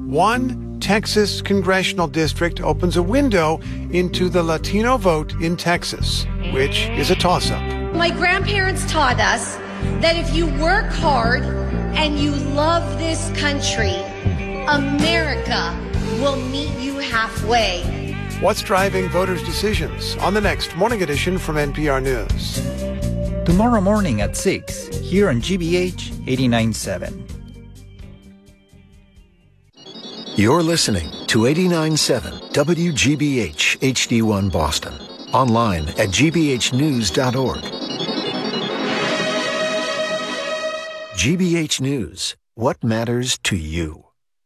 One Texas congressional district opens a window into the Latino vote in Texas, which is a toss-up. My grandparents taught us that if you work hard and you love this country, America will meet you halfway. What's driving voters' decisions on the next Morning Edition from NPR News. Tomorrow morning at 6, here on GBH 89.7. You're listening to 89.7 WGBH HD1 Boston. Online at gbhnews.org. GBH News. What matters to you?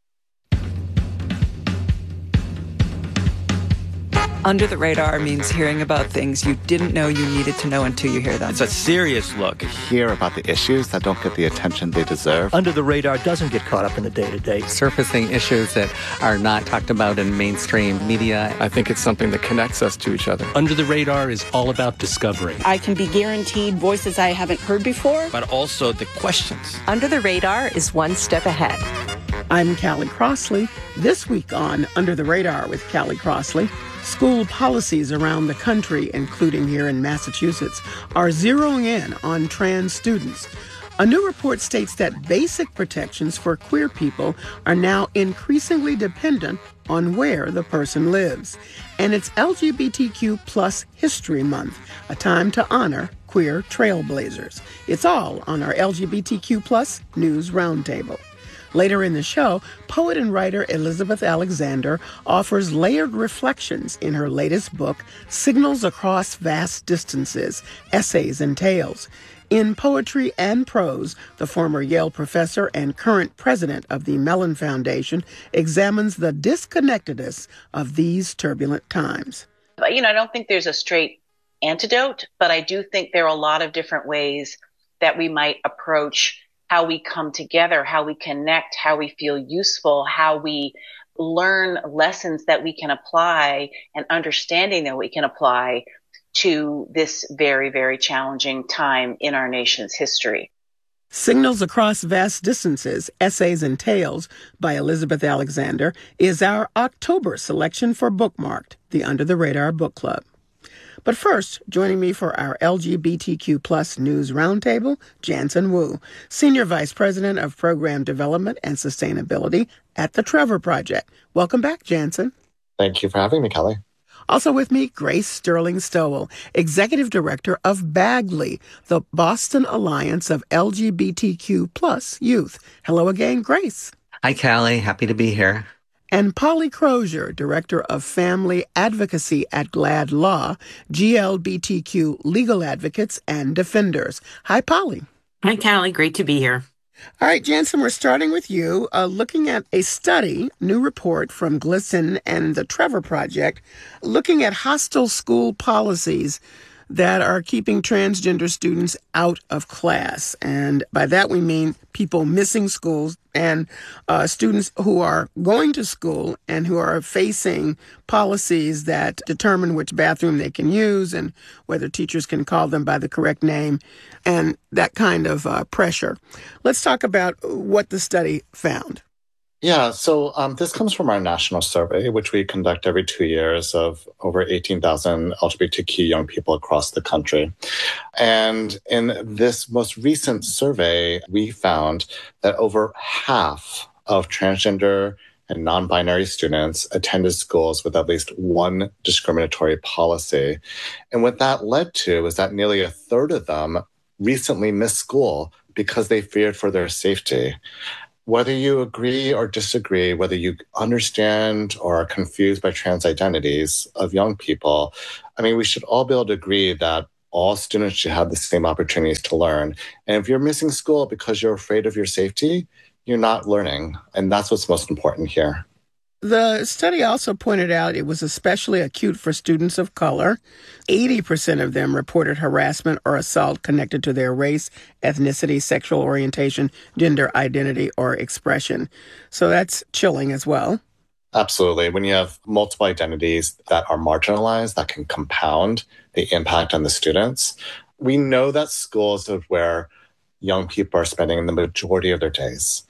Under the radar means hearing about things you didn't know you needed to know until you hear them. It's a serious look. Hear about the issues that don't get the attention they deserve. Under the radar doesn't get caught up in the day-to-day. Surfacing issues that are not talked about in mainstream media. I think it's something that connects us to each other. Under the radar is all about discovery. I can be guaranteed voices I haven't heard before. But also the questions. Under the radar is one step ahead. I'm Callie Crossley. This week on Under the Radar with Callie Crossley, school policies around the country, including here in Massachusetts, are zeroing in on trans students. A new report states that basic protections for queer people are now increasingly dependent on where the person lives. And it's LGBTQ plus History Month, a time to honor queer trailblazers. It's all on our LGBTQ plus News Roundtable. Later in the show, poet and writer Elizabeth Alexander offers layered reflections in her latest book, Signals Across Vast Distances, Essays and Tales. In poetry and prose, the former Yale professor and current president of the Mellon Foundation examines the disconnectedness of these turbulent times. I don't think there's a straight antidote, but I do think there are a lot of different ways that we might approach how we come together, how we connect, how we feel useful, how we learn lessons that we can apply and understanding that we can apply to this very, very challenging time in our nation's history. Signals Across Vast Distances, Essays and Tales by Elizabeth Alexander is our October selection for Bookmarked, the Under the Radar Book Club. But first, joining me for our LGBTQ plus News Roundtable, Jansen Wu, Senior Vice President of Program Development and Sustainability at the Trevor Project. Welcome back, Jansen. Thank you for having me, Kelly. Also with me, Grace Sterling Stowell, Executive Director of BAGLY, the Boston Alliance of LGBTQ plus Youth. Hello again, Grace. Hi, Callie. Happy to be here. And Polly Crozier, Director of Family Advocacy at GLAD Law, GLBTQ Legal Advocates and Defenders. Hi, Polly. Hi, Callie. Great to be here. All right, Jansen, we're starting with you, looking at a study, new report from GLSEN and the Trevor Project, looking at hostile school policies that are keeping transgender students out of class. And by that we mean people missing schools and students who are going to school and who are facing policies that determine which bathroom they can use and whether teachers can call them by the correct name and that kind of pressure. Let's talk about what the study found. Yeah, so this comes from our national survey, which we conduct every 2 years of over 18,000 LGBTQ young people across the country. And in this most recent survey, we found that over half of transgender and non-binary students attended schools with at least one discriminatory policy. And what that led to is that nearly a third of them recently missed school because they feared for their safety. Whether you agree or disagree, whether you understand or are confused by trans identities of young people, we should all be able to agree that all students should have the same opportunities to learn. And if you're missing school because you're afraid of your safety, you're not learning. And that's what's most important here. The study also pointed out it was especially acute for students of color. 80% of them reported harassment or assault connected to their race, ethnicity, sexual orientation, gender identity, or expression. So that's chilling as well. Absolutely. When you have multiple identities that are marginalized, that can compound the impact on the students. We know that schools are where young people are spending the majority of their days.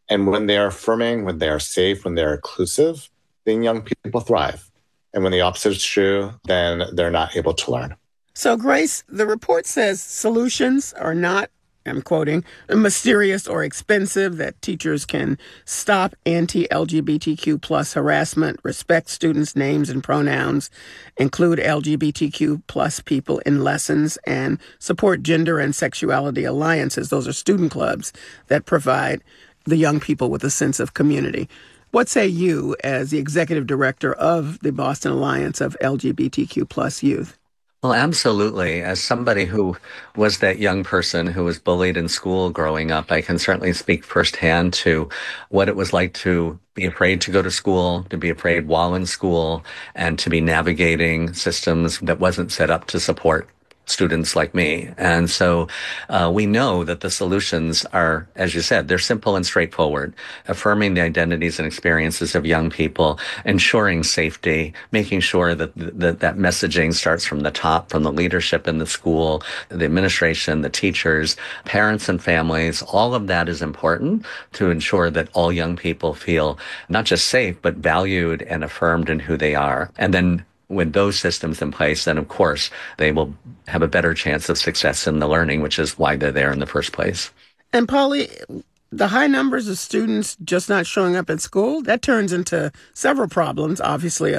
And when they are affirming, when they are safe, when they're inclusive, then young people thrive. And when the opposite is true, then they're not able to learn. So, Grace, the report says solutions are not, I'm quoting, mysterious or expensive, that teachers can stop anti-LGBTQ plus harassment, respect students' names and pronouns, include LGBTQ plus people in lessons, and support gender and sexuality alliances. Those are student clubs that provide the young people with a sense of community. What say you as the executive director of the Boston Alliance of LGBTQ plus youth? Well, absolutely. As somebody who was that young person who was bullied in school growing up, I can certainly speak firsthand to what it was like to be afraid to go to school, to be afraid while in school, and to be navigating systems that wasn't set up to support students like me. And so we know that the solutions are, as you said, they're simple and straightforward. Affirming the identities and experiences of young people, ensuring safety, making sure that that messaging starts from the top, from the leadership in the school, the administration, the teachers, parents and families. All of that is important to ensure that all young people feel not just safe, but valued and affirmed in who they are. And then with those systems in place, then of course they will have a better chance of success in the learning, which is why they're there in the first place. And Polly, the high numbers of students just not showing up at school, that turns into several problems. Obviously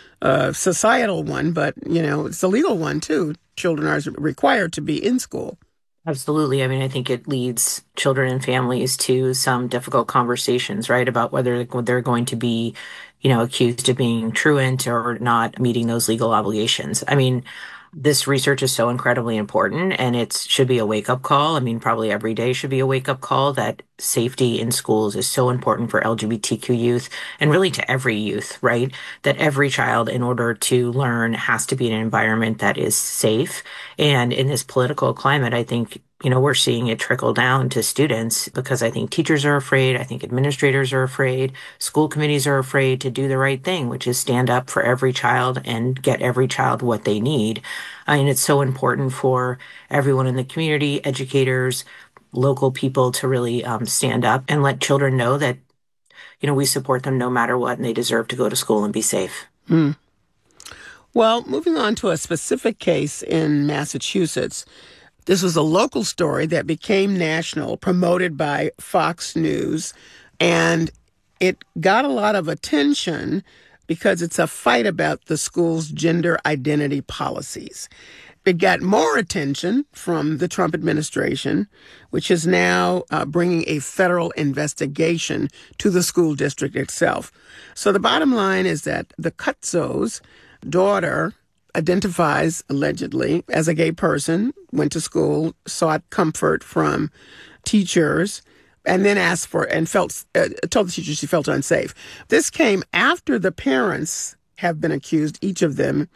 a societal one, but it's a legal one too. Children are required to be in school. Absolutely. I mean, I think it leads children and families to some difficult conversations, right, about whether they're going to be, accused of being truant or not meeting those legal obligations. I mean, this research is so incredibly important, and it should be a wake-up call. I mean, probably every day should be a wake-up call that safety in schools is so important for LGBTQ youth and really to every youth, right? That every child, in order to learn, has to be in an environment that is safe. And in this political climate, I think, we're seeing it trickle down to students because I think teachers are afraid. I think administrators are afraid. School committees are afraid to do the right thing, which is stand up for every child and get every child what they need. I mean, it's so important for everyone in the community, educators, local people to really stand up and let children know that, we support them no matter what, and they deserve to go to school and be safe. Mm. Well, moving on to a specific case in Massachusetts. This was a local story that became national, promoted by Fox News, and it got a lot of attention because it's a fight about the school's gender identity policies. It got more attention from the Trump administration, which is now bringing a federal investigation to the school district itself. So the bottom line is that the Cuzzo's daughter identifies allegedly as a gay person, went to school, sought comfort from teachers, and then asked for and told the teacher she felt unsafe. This came after the parents have been accused, each of them,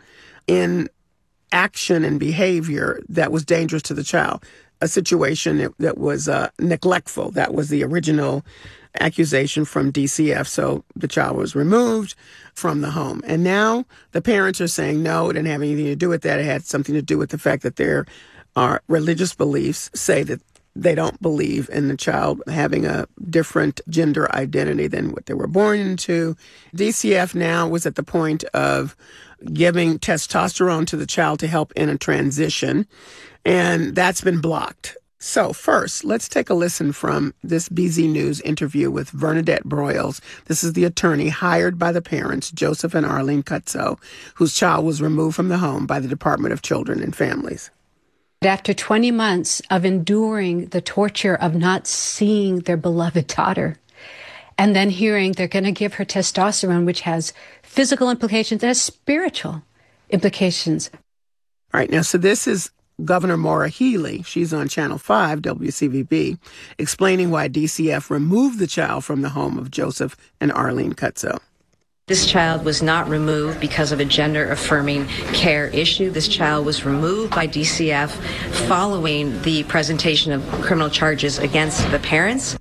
in action and behavior that was dangerous to the child, a situation that was neglectful. That was the original accusation from DCF. So the child was removed from the home. And now the parents are saying, no, it didn't have anything to do with that. It had something to do with the fact that their religious beliefs say that they don't believe in the child having a different gender identity than what they were born into. DCF now was at the point of giving testosterone to the child to help in a transition, and that's been blocked. So first, let's take a listen from this BZ News interview with Bernadette Broyles. This is the attorney hired by the parents, Joseph and Arlene Cuzzo, whose child was removed from the home by the Department of Children and Families. After 20 months of enduring the torture of not seeing their beloved daughter, and then hearing they're going to give her testosterone, which has physical implications and has spiritual implications. All right, now, so this is Governor Maura Healey. She's on Channel 5, WCVB, explaining why DCF removed the child from the home of Joseph and Arlene Cuzzo. This child was not removed because of a gender-affirming care issue. This child was removed by DCF following the presentation of criminal charges against the parents.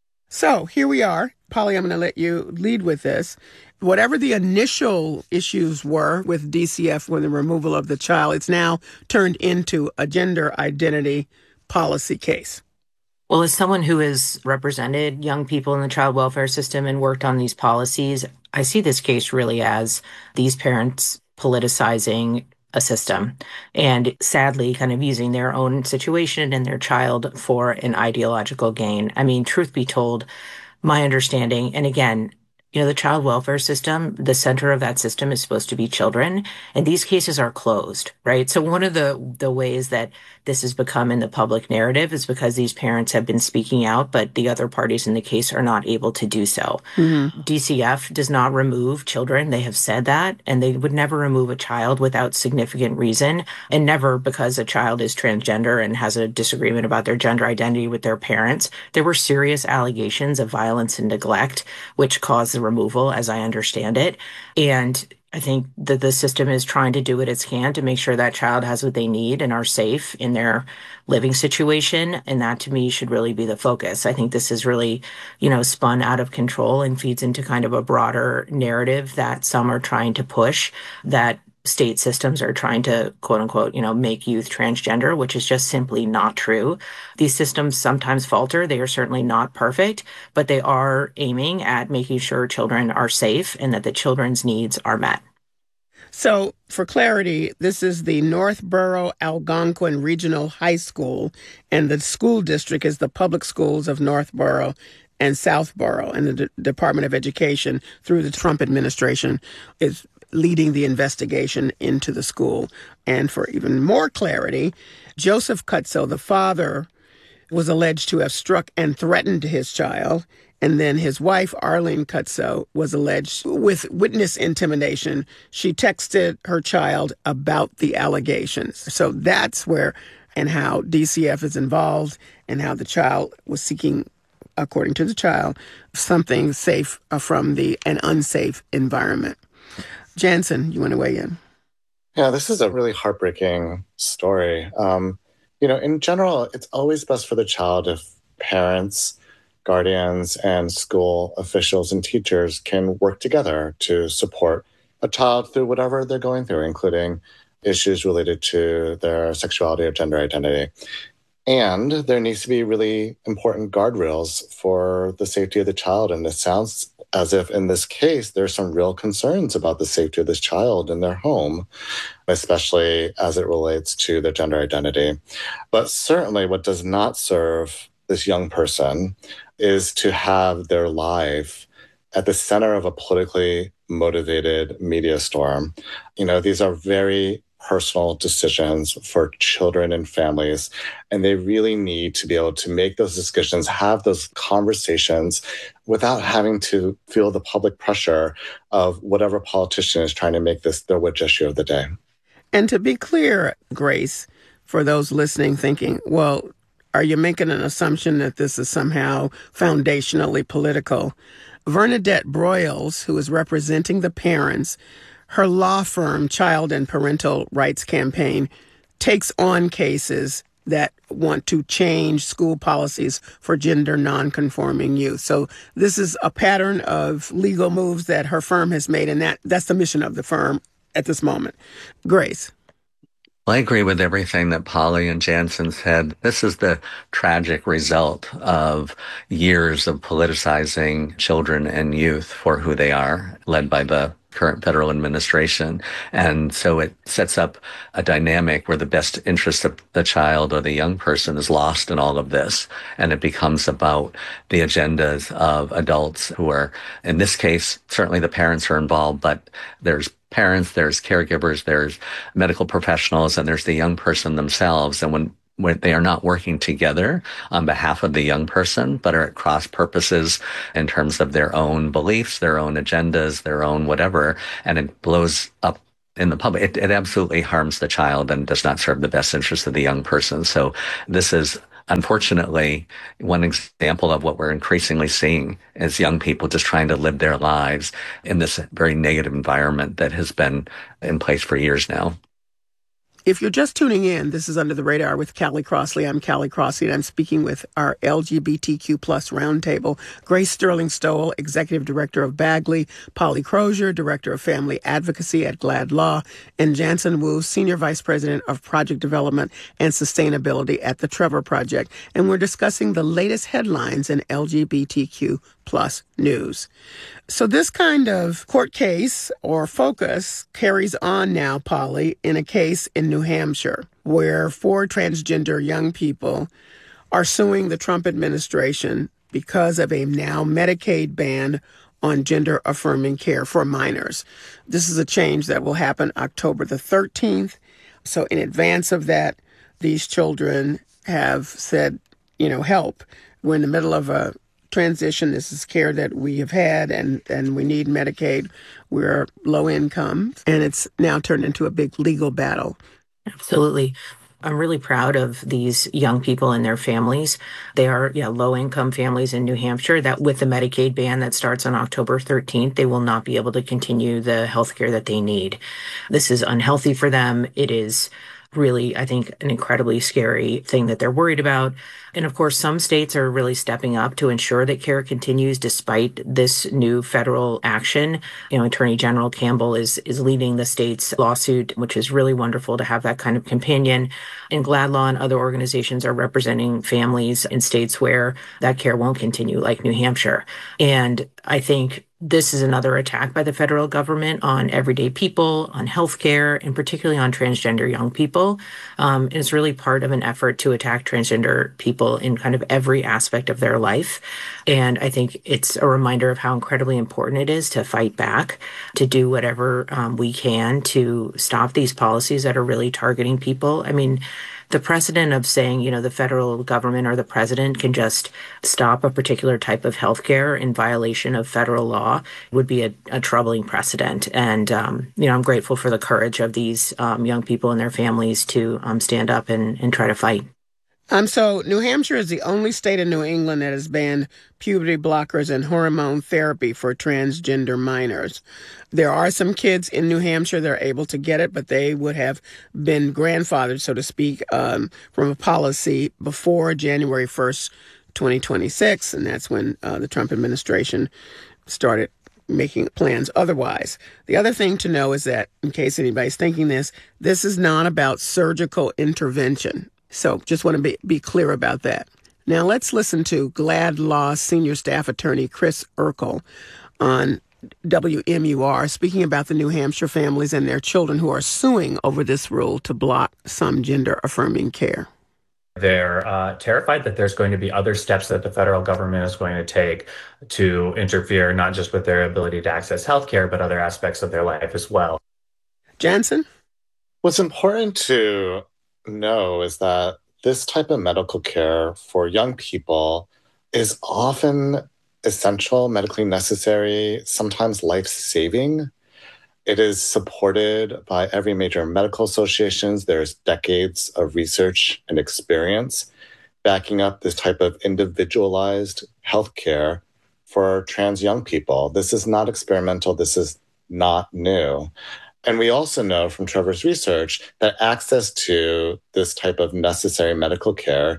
So here we are. Polly, I'm going to let you lead with this. Whatever the initial issues were with DCF with the removal of the child, it's now turned into a gender identity policy case. Well, as someone who has represented young people in the child welfare system and worked on these policies, I see this case really as these parents politicizing a system and sadly kind of using their own situation and their child for an ideological gain. I mean, truth be told, my understanding, and again, the child welfare system, the center of that system is supposed to be children, and these cases are closed, right? So one of the ways that this has become in the public narrative is because these parents have been speaking out, but the other parties in the case are not able to do so. Mm-hmm. DCF does not remove children. They have said that, and they would never remove a child without significant reason, and never because a child is transgender and has a disagreement about their gender identity with their parents. There were serious allegations of violence and neglect, which caused the removal, as I understand it. And I think that the system is trying to do what it can to make sure that child has what they need and are safe in their living situation. And that, to me, should really be the focus. I think this is really, spun out of control and feeds into kind of a broader narrative that some are trying to push, that state systems are trying to, quote unquote, make youth transgender, which is just simply not true. These systems sometimes falter. They are certainly not perfect, but they are aiming at making sure children are safe and that the children's needs are met. So, for clarity, this is the Northborough Algonquin Regional High School, and the school district is the public schools of Northborough and Southborough, and the Department of Education, through the Trump administration, is leading the investigation into the school. And for even more clarity, Joseph Cutso, the father, was alleged to have struck and threatened his child. And then his wife, Arlene Cutso, was alleged with witness intimidation. She texted her child about the allegations. So that's where and how DCF is involved, and how the child was seeking, according to the child, something safe from an unsafe environment. Jansen, you want to weigh in? Yeah, this is a really heartbreaking story. In general, it's always best for the child if parents, guardians, and school officials and teachers can work together to support a child through whatever they're going through, including issues related to their sexuality or gender identity. And there needs to be really important guardrails for the safety of the child. And it sounds as if in this case, there's some real concerns about the safety of this child in their home, especially as it relates to their gender identity. But certainly what does not serve this young person is to have their life at the center of a politically motivated media storm. These are very personal decisions for children and families, and they really need to be able to make those discussions, have those conversations without having to feel the public pressure of whatever politician is trying to make this their which issue of the day. And to be clear, Grace, for those listening thinking, well, are you making an assumption that this is somehow foundationally political? Bernadette Broyles, who is representing the parents, her law firm, Child and Parental Rights Campaign, takes on cases that want to change school policies for gender nonconforming youth. So this is a pattern of legal moves that her firm has made, and that's the mission of the firm at this moment. Grace. Well, I agree with everything that Polly and Jansen said. This is the tragic result of years of politicizing children and youth for who they are, led by the current federal administration. And so it sets up a dynamic where the best interest of the child or the young person is lost in all of this. And it becomes about the agendas of adults who are, in this case, certainly the parents are involved, but there's parents, there's caregivers, there's medical professionals, and there's the young person themselves. And when they are not working together on behalf of the young person, but are at cross purposes in terms of their own beliefs, their own agendas, their own whatever, and it blows up in the public. It absolutely harms the child and does not serve the best interest of the young person. So this is, unfortunately, one example of what we're increasingly seeing as young people just trying to live their lives in this very negative environment that has been in place for years now. If you're just tuning in, this is Under the Radar with Callie Crossley. I'm Callie Crossley, and I'm speaking with our LGBTQ plus roundtable. Grace Sterling Stowell, Executive Director of Bagley, Polly Crozier, Director of Family Advocacy at GLAAD Law, and Jansen Wu, Senior Vice President of Project Development and Sustainability at the Trevor Project. And we're discussing the latest headlines in LGBTQ plus news. So this kind of court case or focus carries on now, Polly, in a case in New Hampshire where 4 transgender young people are suing the Trump administration because of a now Medicaid ban on gender-affirming care for minors. This is a change that will happen October the 13th. So in advance of that, these children have said, help. We're in the middle of a transition. This is care that we have had, and we need Medicaid. We're low income, and it's now turned into a big legal battle. Absolutely. I'm really proud of these young people and their families. They are low-income families in New Hampshire that with the Medicaid ban that starts on October 13th, they will not be able to continue the health care that they need. This is unhealthy for them. It is really, I think, an incredibly scary thing that they're worried about. And of course, some states are really stepping up to ensure that care continues despite this new federal action. Attorney General Campbell is leading the state's lawsuit, which is really wonderful to have that kind of companion. And GLAAD Law and other organizations are representing families in states where that care won't continue, like New Hampshire. And I think this is another attack by the federal government on everyday people, on healthcare, and particularly on transgender young people. And it's really part of an effort to attack transgender people in kind of every aspect of their life. And I think it's a reminder of how incredibly important it is to fight back, to do whatever we can to stop these policies that are really targeting people. I mean, the precedent of saying, the federal government or the president can just stop a particular type of healthcare in violation of federal law would be a troubling precedent. And, I'm grateful for the courage of these young people and their families to stand up and try to fight. So New Hampshire is the only state in New England that has banned puberty blockers and hormone therapy for transgender minors. There are some kids in New Hampshire that are able to get it, but they would have been grandfathered, so to speak, from a policy before January 1st, 2026, and that's when the Trump administration started making plans otherwise. The other thing to know is that, in case anybody's thinking this is not about surgical intervention. So just want to be clear about that. Now let's listen to GLAAD Law Senior Staff Attorney Chris Urkel on WMUR speaking about the New Hampshire families and their children who are suing over this rule to block some gender-affirming care. They're terrified that there's going to be other steps that the federal government is going to take to interfere, not just with their ability to access health care, but other aspects of their life as well. Jansen? What's important to know is that this type of medical care for young people is often essential, medically necessary, sometimes life-saving. It is supported by every major medical associations. There's decades of research and experience backing up this type of individualized healthcare for trans young people. This is not experimental. This is not new. And we also know from Trevor's research that access to this type of necessary medical care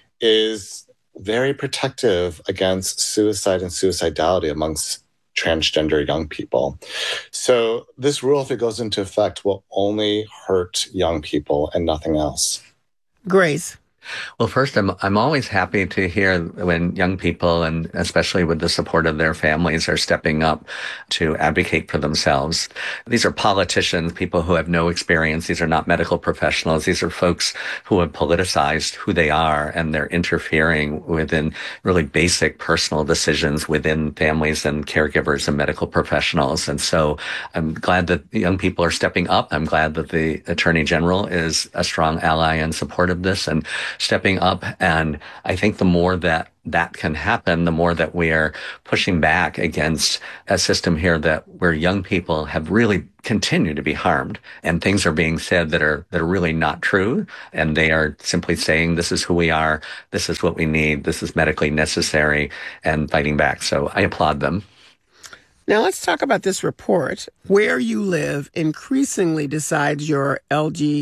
is very protective against suicide and suicidality amongst transgender young people. So this rule, if it goes into effect, will only hurt young people and nothing else. Grace. Well, first, I'm always happy to hear when young people, and especially with the support of their families, are stepping up to advocate for themselves. These are politicians, people who have no experience. These are not medical professionals. These are folks who have politicized who they are, and they're interfering within really basic personal decisions within families and caregivers and medical professionals. And so I'm glad that young people are stepping up. I'm glad that the Attorney General is a strong ally in support of this and stepping up. And I think the more that can happen, the more that we are pushing back against a system here where young people have really continued to be harmed, and things are being said that are really not true. And they are simply saying, this is who we are. This is what we need. This is medically necessary, and fighting back. So I applaud them. Now let's talk about this report. Where you live increasingly decides your LGBT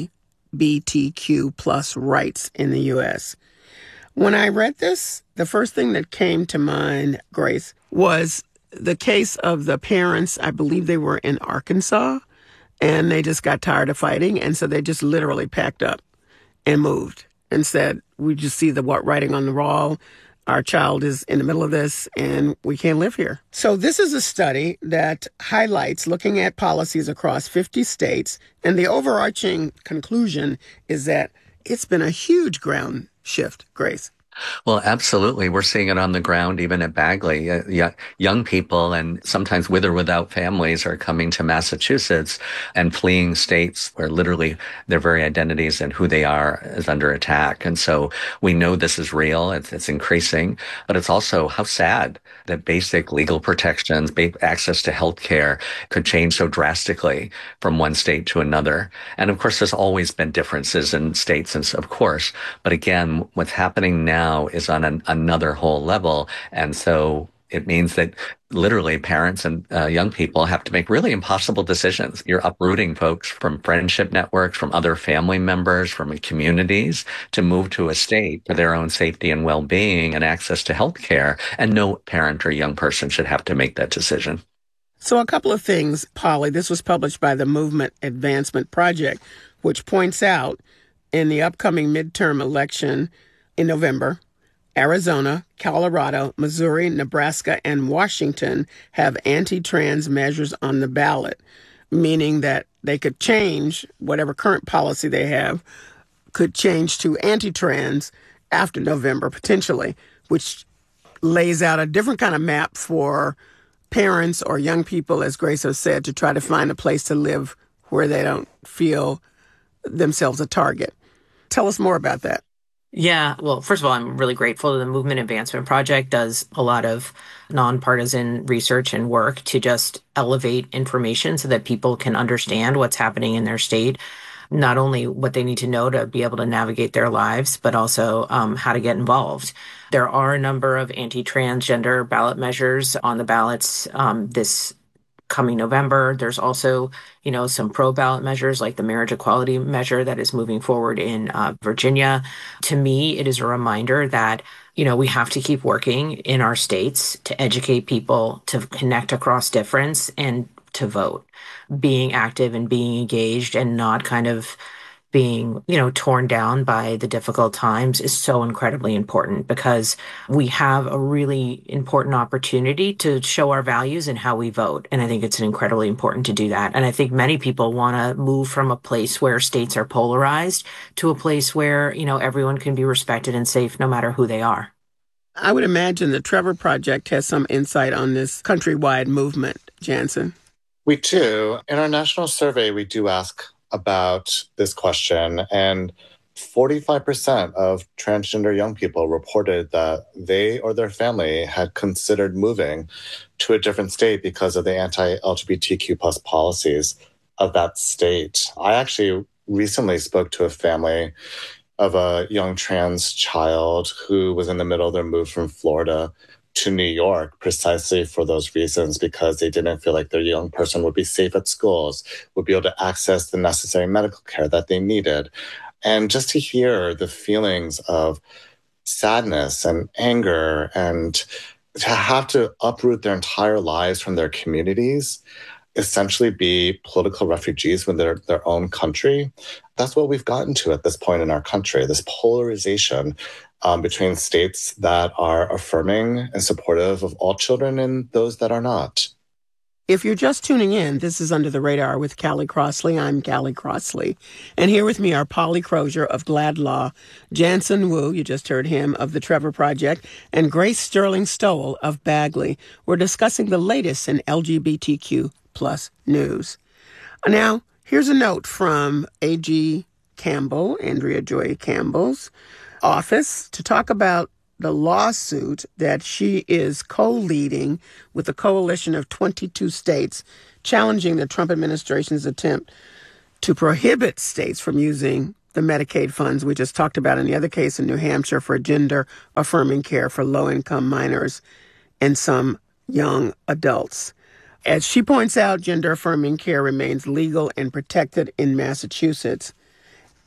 LGBTQ plus rights in the U.S. When I read this, the first thing that came to mind, Grace, was the case of the parents. I believe they were in Arkansas, and they just got tired of fighting, and so they just literally packed up and moved and said, we just see the writing on the wall. Our child is in the middle of this, and we can't live here. So this is a study that highlights looking at policies across 50 states, and the overarching conclusion is that it's been a huge ground shift, Grace. Well, absolutely. We're seeing it on the ground, even at Bagley. Young people, and sometimes with or without families, are coming to Massachusetts and fleeing states where literally their very identities and who they are is under attack. And so we know this is real. It's increasing, but it's also how sad that basic legal protections, access to health care could change so drastically from one state to another. And of course, there's always been differences in states, and of course, but again, what's happening now is on another whole level. And so it means that literally parents and young people have to make really impossible decisions. You're uprooting folks from friendship networks, from other family members, from communities to move to a state for their own safety and well-being and access to health care. And no parent or young person should have to make that decision. So a couple of things, Polly. This was published by the Movement Advancement Project, which points out in the upcoming midterm election in November, Arizona, Colorado, Missouri, Nebraska, and Washington have anti-trans measures on the ballot, meaning that they could change whatever current policy they have, could change to anti-trans after November, potentially, which lays out a different kind of map for parents or young people, as Grace has said, to try to find a place to live where they don't feel themselves a target. Tell us more about that. Yeah, well, first of all, I'm really grateful that the Movement Advancement Project does a lot of nonpartisan research and work to just elevate information so that people can understand what's happening in their state, not only what they need to know to be able to navigate their lives, but also how to get involved. There are a number of anti-transgender ballot measures on the ballots this coming November. There's also, some pro-ballot measures like the marriage equality measure that is moving forward in Virginia. To me, it is a reminder that, we have to keep working in our states to educate people, to connect across difference, and to vote. Being active and being engaged and not kind of being, torn down by the difficult times is so incredibly important, because we have a really important opportunity to show our values and how we vote. And I think it's incredibly important to do that. And I think many people want to move from a place where states are polarized to a place where, everyone can be respected and safe no matter who they are. I would imagine the Trevor Project has some insight on this countrywide movement, Jansen. We do. In our national survey, we do ask about this question, and 45% of transgender young people reported that they or their family had considered moving to a different state because of the anti-LGBTQ plus policies of that state. I actually recently spoke to a family of a young trans child who was in the middle of their move from Florida to New York precisely for those reasons, because they didn't feel like their young person would be safe at schools, would be able to access the necessary medical care that they needed. And just to hear the feelings of sadness and anger and to have to uproot their entire lives from their communities, essentially be political refugees within their own country, that's what we've gotten to at this point in our country, this polarization between states that are affirming and supportive of all children and those that are not. If you're just tuning in, this is Under the Radar with Callie Crossley. I'm Callie Crossley. And here with me are Polly Crozier of GLAAD Law, Jansen Wu, you just heard him, of the Trevor Project, and Grace Sterling Stowell of Bagley. We're discussing the latest in LGBTQ plus news. Now, here's a note from A.G. Campbell, Andrea Joy Campbell's office, to talk about the lawsuit that she is co-leading with a coalition of 22 states challenging the Trump administration's attempt to prohibit states from using the Medicaid funds we just talked about in the other case in New Hampshire for gender-affirming care for low-income minors and some young adults. As she points out, gender-affirming care remains legal and protected in Massachusetts.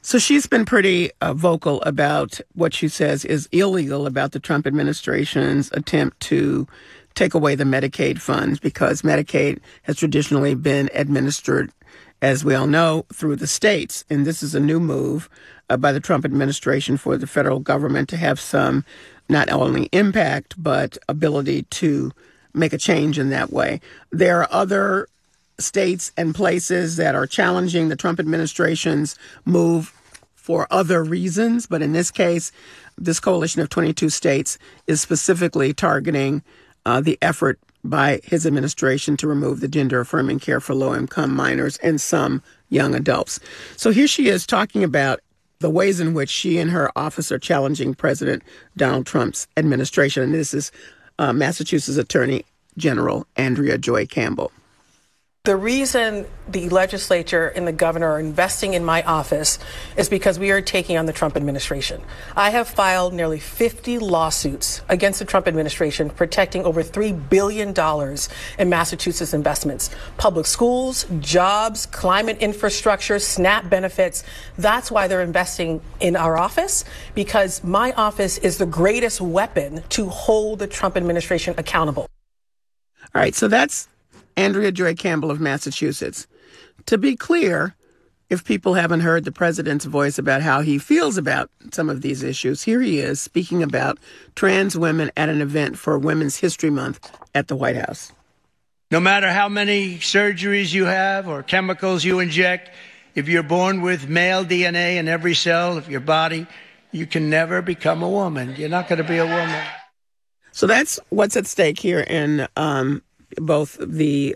So she's been pretty vocal about what she says is illegal about the Trump administration's attempt to take away the Medicaid funds, because Medicaid has traditionally been administered, as we all know, through the states. And this is a new move by the Trump administration for the federal government to have some not only impact, but ability to make a change in that way. There are other states and places that are challenging the Trump administration's move for other reasons. But in this case, this coalition of 22 states is specifically targeting the effort by his administration to remove the gender-affirming care for low-income minors and some young adults. So here she is talking about the ways in which she and her office are challenging President Donald Trump's administration. And this is Massachusetts Attorney General Andrea Joy Campbell. The reason the legislature and the governor are investing in my office is because we are taking on the Trump administration. I have filed nearly 50 lawsuits against the Trump administration protecting over $3 billion in Massachusetts investments, public schools, jobs, climate infrastructure, SNAP benefits. That's why they're investing in our office, because my office is the greatest weapon to hold the Trump administration accountable. All right, so that's Andrea Joy Campbell of Massachusetts. To be clear, if people haven't heard the president's voice about how he feels about some of these issues, here he is speaking about trans women at an event for Women's History Month at the White House. No matter how many surgeries you have or chemicals you inject, if you're born with male DNA in every cell of your body, you can never become a woman. You're not going to be a woman. So that's what's at stake here in both for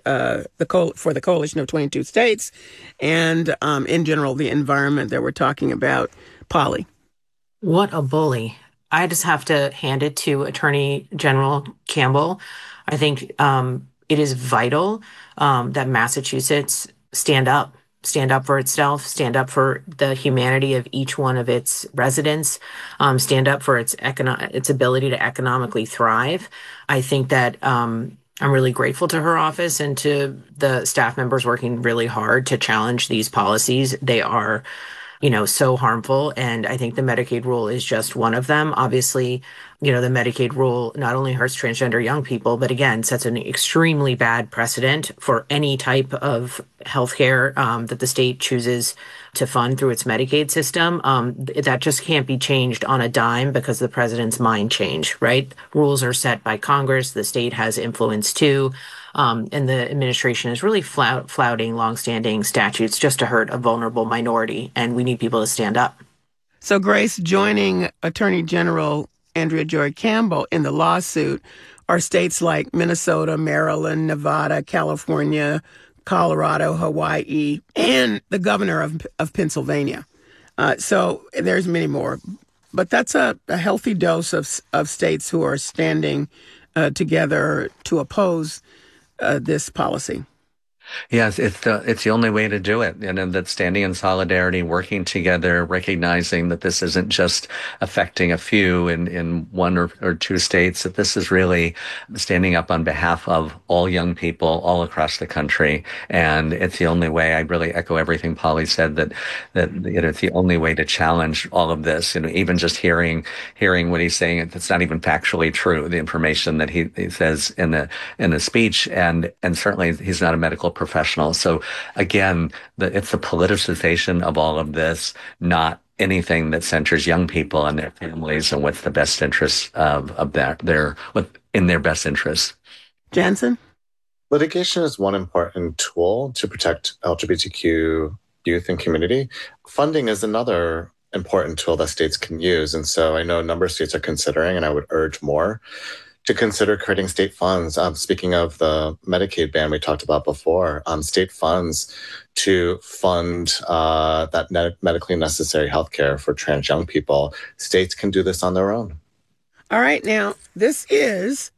the coalition of 22 states and in general the environment that we're talking about. Polly. What a bully. I just have to hand it to Attorney General Campbell. I think it is vital that Massachusetts stand up for itself, stand up for the humanity of each one of its residents, stand up for its ability to economically thrive. I think that I'm really grateful to her office and to the staff members working really hard to challenge these policies. They are, so harmful. And I think the Medicaid rule is just one of them. Obviously, the Medicaid rule not only hurts transgender young people, but again, sets an extremely bad precedent for any type of healthcare that the state chooses to fund through its Medicaid system. That just can't be changed on a dime because the president's mind changed, right? Rules are set by Congress. The state has influence too. And the administration is really flouting longstanding statutes just to hurt a vulnerable minority. And we need people to stand up. So, Grace, joining Attorney General Andrea Joy Campbell in the lawsuit are states like Minnesota, Maryland, Nevada, California, Colorado, Hawaii, and the governor of Pennsylvania. So there's many more. But that's a healthy dose of states who are standing together to oppose this policy. Yes, it's the only way to do it. And that standing in solidarity, working together, recognizing that this isn't just affecting a few in one or two states, that this is really standing up on behalf of all young people all across the country. And it's the only way. I really echo everything Polly said, that it's the only way to challenge all of this. Even just hearing what he's saying, it's not even factually true, the information that he says in the speech. And certainly he's not a medical professional. So again, it's the politicization of all of this, not anything that centers young people and their families and what's the best interests of in their best interests. Jansen? Litigation is one important tool to protect LGBTQ youth and community. Funding is another important tool that states can use. And so I know a number of states are considering, and I would urge more to consider creating state funds. Speaking of the Medicaid ban we talked about before, state funds to fund that medically necessary healthcare for trans young people. States can do this on their own. All right. Now, this is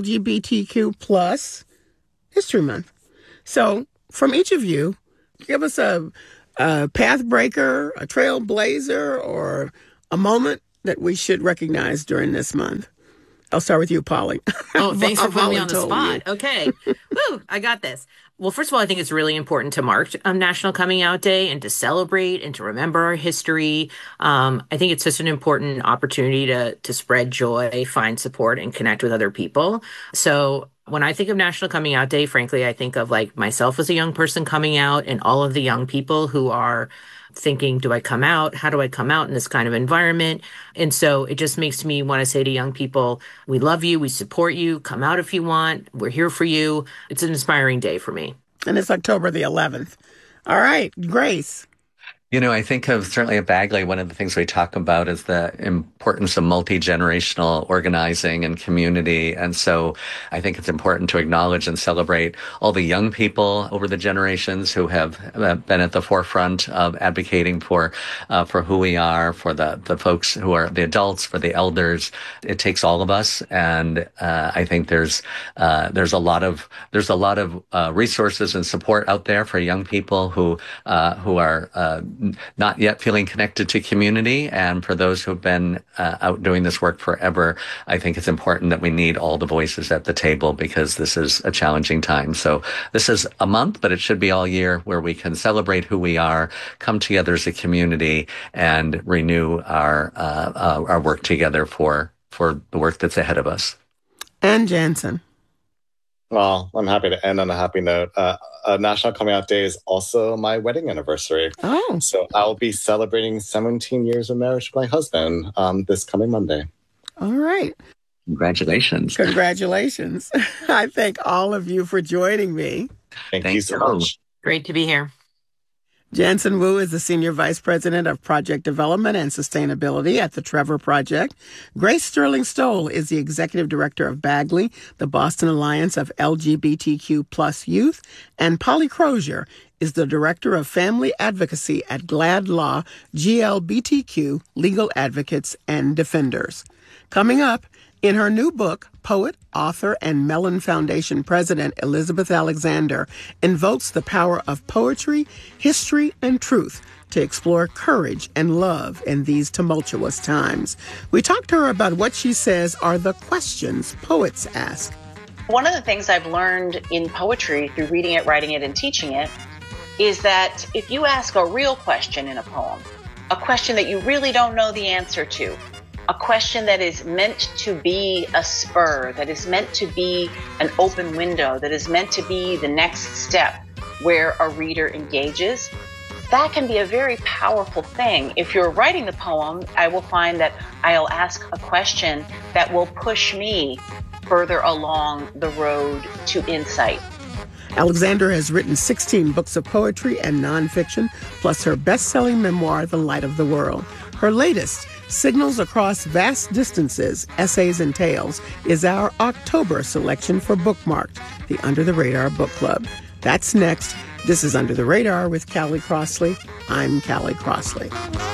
LGBTQ plus History Month. So from each of you, give us a path breaker, a trailblazer, or a moment that we should recognize during this month. I'll start with you, Polly. Oh, thanks for putting me on the spot. Okay. Woo, I got this. Well, first of all, I think it's really important to mark National Coming Out Day and to celebrate and to remember our history. I think it's such an important opportunity to spread joy, find support, and connect with other people. So when I think of National Coming Out Day, frankly, I think of like myself as a young person coming out and all of the young people who are thinking, do I come out? How do I come out in this kind of environment? And so it just makes me want to say to young people, we love you. We support you. Come out if you want. We're here for you. It's an inspiring day for me. And it's October the 11th. All right, Grace. You know, I think of certainly at Bagley, one of the things we talk about is the importance of multi-generational organizing and community. And so I think it's important to acknowledge and celebrate all the young people over the generations who have been at the forefront of advocating for who we are, for the folks who are the adults, for the elders. It takes all of us. And I think there's a lot of resources and support out there for young people who are not yet feeling connected to community. And for those who've been out doing this work forever, I think it's important that we need all the voices at the table because this is a challenging time. So this is a month, but it should be all year where we can celebrate who we are, come together as a community, and renew our work together for the work that's ahead of us. And Jansen. Well, I'm happy to end on a happy note. National Coming Out Day is also my wedding anniversary. Oh. So I'll be celebrating 17 years of marriage with my husband this coming Monday. All right. Congratulations. Congratulations. I thank all of you for joining me. Thank you so much. Great to be here. Jansen Wu is the Senior Vice President of Project Development and Sustainability at the Trevor Project. Grace Sterling Stoll is the Executive Director of Bagley, the Boston Alliance of LGBTQ plus Youth. And Polly Crozier is the Director of Family Advocacy at GLAD Law, GLBTQ Legal Advocates and Defenders. Coming up, in her new book, poet, author, and Mellon Foundation president Elizabeth Alexander invokes the power of poetry, history, and truth to explore courage and love in these tumultuous times. We talked to her about what she says are the questions poets ask. One of the things I've learned in poetry through reading it, writing it, and teaching it is that if you ask a real question in a poem, a question that you really don't know the answer to, a question that is meant to be a spur, that is meant to be an open window, that is meant to be the next step where a reader engages, that can be a very powerful thing. If you're writing the poem, I will find that I'll ask a question that will push me further along the road to insight. Alexander has written 16 books of poetry and nonfiction, plus her best-selling memoir, The Light of the World. Her latest, Signals Across Vast Distances, Essays and Tales, is our October selection for Bookmarked, the Under the Radar Book Club. That's next. This is Under the Radar with Callie Crossley. I'm Callie Crossley.